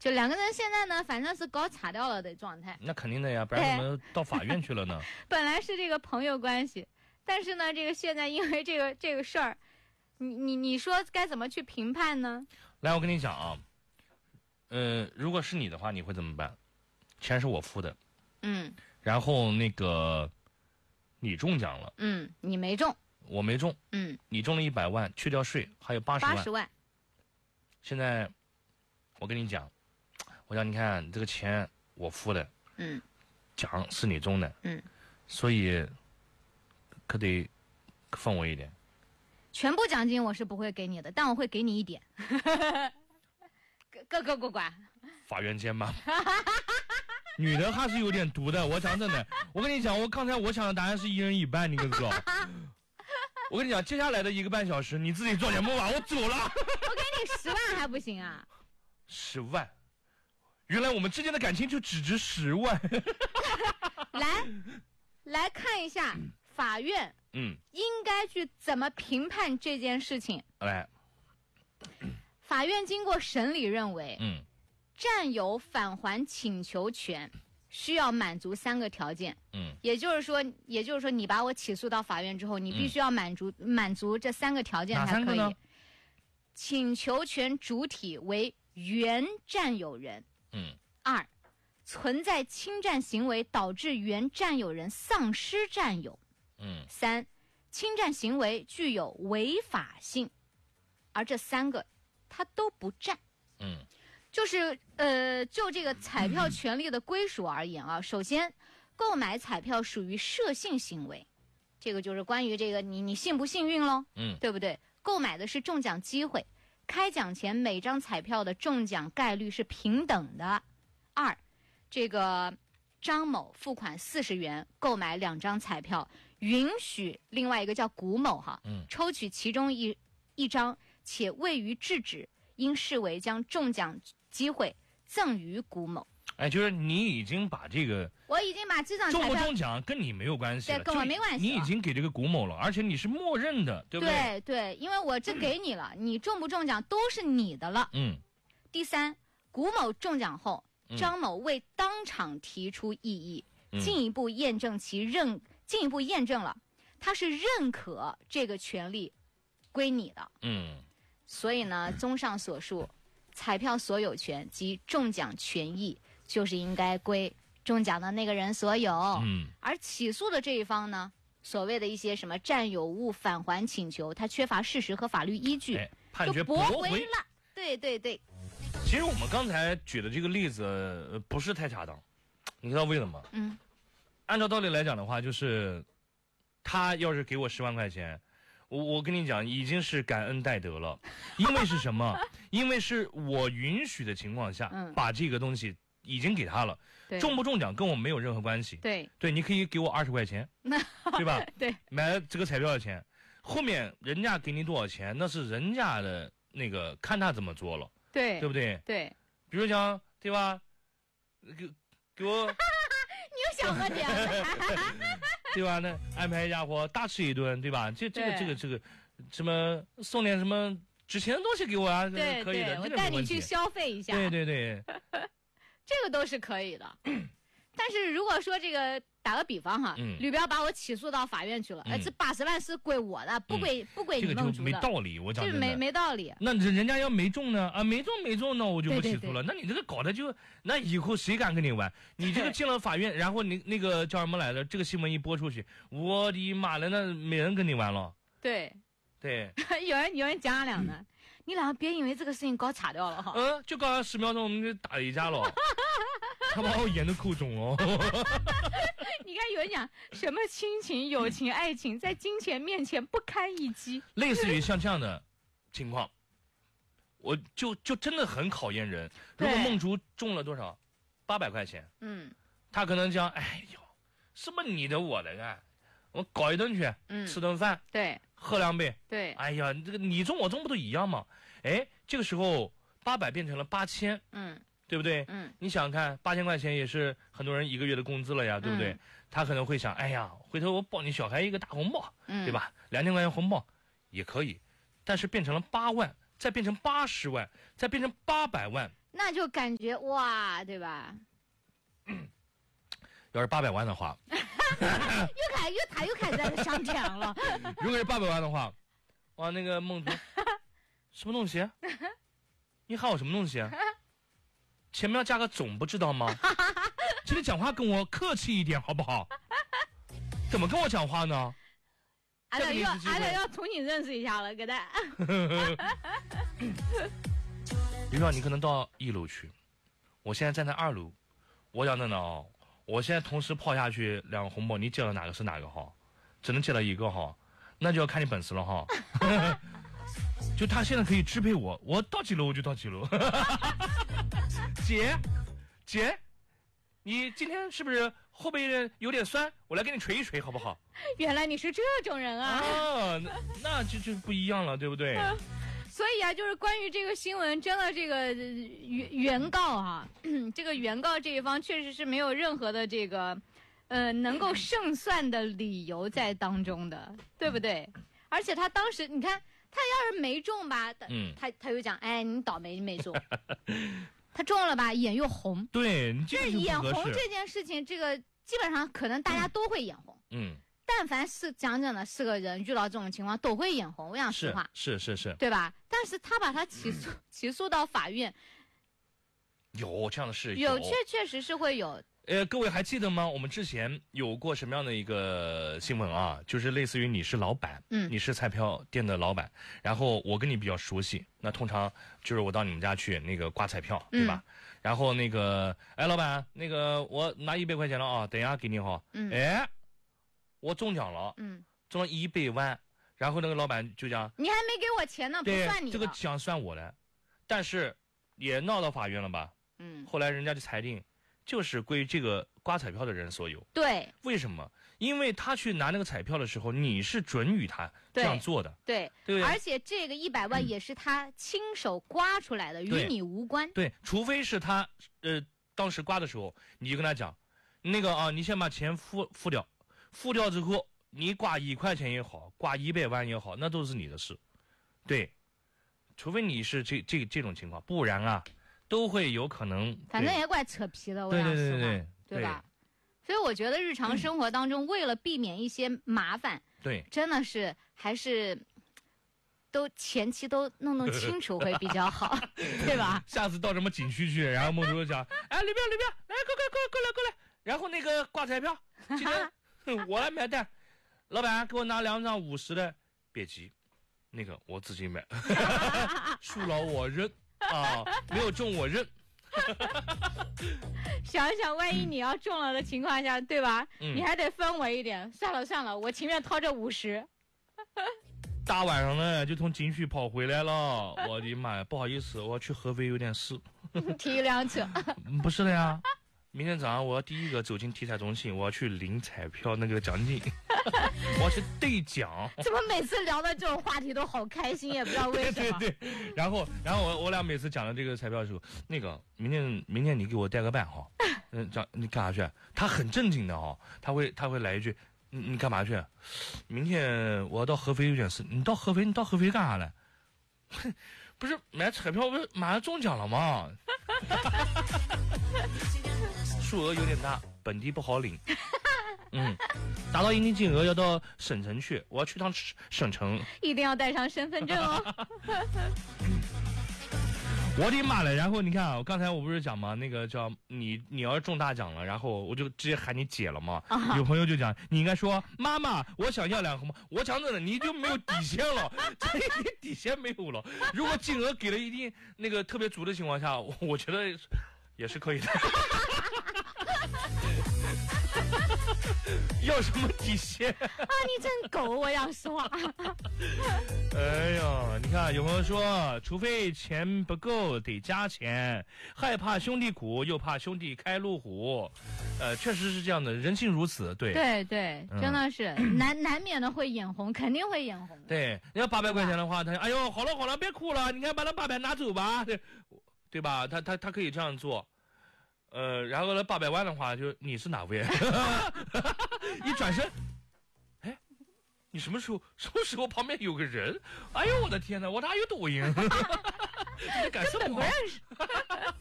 就两个人现在呢，反正是搞岔掉了的状态。 那肯定的呀，不然怎么到法院去了呢？ 本来是这个朋友关系，但是呢，这个现在因为这个事儿，你说该怎么去评判呢？ 来，我跟你讲啊，如果是你的话，你会怎么办？钱是我付的，然后那个你中奖了， 你没中， 我没中，你中了100万，去掉税还有80万。现在我跟你讲，我讲你看这个钱我付的，奖是你中的，所以可得分我一点。 全部奖金我是不会给你的，但我会给你一点。各管。 法院见吧。女的还是有点毒的，我讲真的，我跟你讲，我刚才我想的答案是1人1半，你可知道？我跟你讲，接下来的1个半小时你自己做节目吧，我走了。 我给你10万还不行啊 ？10万，原来我们之间的感情就只值10万。 来看一下法院，应该去怎么评判这件事情。 来， 法院经过审理认为，占有返还请求权需要满足3个条件。也就是说，你把我起诉到法院之后，你必须要满足这3个条件才可以。请求权主体为原占有人。2，存在侵占行为导致原占有人丧失占有。3，侵占行为具有违法性，而这3个它都不占。就是就这个彩票权利的归属而言啊，首先，购买彩票属于设性行为，这个就是关于这个你幸不幸运咯，对不对？购买的是中奖机会，开奖前每张彩票的中奖概率是平等的。2，这个张某付款40元购买2张彩票，允许另外一个叫古某抽取其中一张，且未予制止，应视为将中奖机会赠予古某。 就是你已经把这个， 我已经把这张彩票中不中奖跟你没有关系了， 对，跟我没关系。 你已经给这个古某了，而且你是默认的，对不对？ 对，因为我这给你了，你中不中奖都是你的了。第3，古某中奖后，张某未当场提出异议，进一步验证了他是认可这个权利归你的。所以呢，综上所述，彩票所有权及中奖权益就是应该归中奖的那个人所有。而起诉的这一方呢，所谓的一些什么占有物返还请求，它缺乏事实和法律依据， 判决驳回了。对。 其实我们刚才举的这个例子不是太恰当，你知道为什么？按照道理来讲的话，就是他要是给我10万块钱，我跟你讲，已经是感恩戴德了。因为是什么？因为是我允许的情况下，把这个东西已经给他了。中不中奖跟我没有任何关系。对，你可以给我20块钱，对吧？对，买了这个彩票的钱，后面人家给你多少钱，那是人家的那个看他怎么做了。对不对？对，比如讲，对吧？给我， 你又想喝点， 对吧？那安排家伙大吃一顿，对吧？这个什么送点什么值钱的东西给我啊？对，可以的， 我带你去消费一下。 对， 这个都是可以的。但是如果说这个打个比方吕彪把我起诉到法院去了，这80万是归我的，不归你孟竹的， 这个就没道理。我讲真的， 就是没道理。 那人家要没中呢没中，那我就不起诉了。那你这个搞的就，那以后谁敢跟你玩？你这个进了法院，然后你那个叫什么来着？这个新闻一播出去，我的妈了，那没人跟你玩了。对， 有人讲两呢，你俩别因为这个事情搞岔掉了就搞了10秒钟，我们就打了一架了。他把我眼都抠肿了。 你看有人讲什么亲情、友情、爱情，在金钱面前不堪一击， 类似于像这样的情况，我就真的很考验人。如果梦竹中了多少，800块钱，他可能讲，哎呦，什么你的我的啊，我搞一顿去，吃顿饭，对，喝2杯，对，哎呀，这个你中我中不都一样吗？这个时候800变成了8000，对不对？你想想看，8000块钱也是很多人1个月的工资了呀，对不对？他可能会想，哎呀，回头我包你小孩一个大红包，对吧？2000块钱红包也可以，但是变成了8万，再变成80万，再变成800万， 那就感觉哇，对吧？ 要是800万的话， 又开始上天了。 如果是800万的话，哇，那个梦图，什么东西？你喊我什么东西？前面要加个总，不知道吗？请你讲话跟我客气一点，好不好？怎么跟我讲话呢？ 俺俩要重新认识一下了，哥的。 刘少，你可能到1楼去，我现在站在2楼。我讲真的啊，我现在同时抛下去2个红包，你接了哪个是哪个哈？只能接了1个哈，那就要看你本事了哈。就他现在可以支配我，我到几楼我就到几楼。姐，你今天是不是后背有点酸？我来给你捶一捶，好不好？ 原来你是这种人啊！ 啊，那就不一样了，对不对？ 所以啊，就是关于这个新闻，真的这个原告啊，这个原告这一方确实是没有任何的这个能够胜算的理由在当中的，对不对？而且他当时你看，他要是没中吧，他又讲，哎，你倒霉没中。他中了吧，眼又红。 对， 就是眼红这件事情，这个基本上可能大家都会眼红。但凡是讲真的是个人遇到这种情况都会眼红，我讲实话。 是， 对吧？但是他把他起诉到法院， 有这样的事， 确实是会有。 各位还记得吗？我们之前有过什么样的一个新闻啊？就是类似于你是老板，你是彩票店的老板，然后我跟你比较熟悉，那通常就是我到你们家去那个刮彩票，对吧？然后那个，哎，老板，那个我拿100块钱了啊，等一下给你哈。哎，我中奖了，中了100万，然后那个老板就讲， 你还没给我钱呢，不算你的。 这个奖算我的，但是也闹到法院了吧？后来人家就裁定。就是归这个刮彩票的人所有。对，为什么？因为他去拿那个彩票的时候，你是准予他这样做的。对， 而且这个100万也是他亲手刮出来的，与你无关。 对，除非是他当时刮的时候，你就跟他讲，那个啊，你先把钱付掉，付掉之后，你刮1块钱也好，刮100万也好，那都是你的事。对，除非你是这种情况，不然啊。都会有可能， 反正也怪扯皮的，我讲实话，对吧？所以我觉得日常生活当中，为了避免一些麻烦， 对， 真的是还是都前期都弄清楚会比较好，对吧？ 下次到什么景区去，然后孟主任讲，哎，吕彪，来，过来，然后那个挂彩票，今天我来买单，老板给我拿2张50的，别急，那个我自己买，输了我认。啊，没有中我认。 想一想，万一你要中了的情况下，对吧？你还得分我一点。算了，我情愿掏这50。 大晚上的就从景区跑回来了，我的妈呀！不好意思，我要去合肥有点事。 提一辆车。 不是的呀，明天早上我要第一个走进体彩中心，我要去领彩票那个奖金。我要去兑奖。 怎么每次聊的这种话题都好开心，也不知道为什么。 对，然后我俩每次讲的这个彩票的时候，那个明天你给我带个班哈，你干啥去？他很正经的哈，他会来一句，你干嘛去？明天我要到合肥有点事。你到合肥干啥来？不是买彩票，不是马上中奖了吗？数额有点大，本地不好领。达到一定金额要到省城去，我要去趟省城， 一定要带上身份证哦。 我的妈了！然后你看啊，刚才我不是讲吗？那个叫你要是中大奖了，然后我就直接喊你姐了嘛。有朋友就讲，你应该说妈妈，我想要2个红包。我讲真的，你就没有底线了，这一点底线没有了。如果金额给了一定那个特别足的情况下，我觉得也是可以的。要什么底线啊？ 你真狗，我讲实话。 哎呀，你看有朋友说，除非钱不够得加钱，害怕兄弟苦又怕兄弟开路虎，确实是这样的，人性如此。对， 真的是难免的会眼红，肯定会眼红。 对，要800块钱的话，他哎呦好了别哭了，你看把那800拿走吧，对吧？他可以这样做。然后呢，800万的话，就你是哪位？一转身，哎，你什么时候旁边有个人？哎呦我的天哪，我哪有抖音？你感受根本不认识。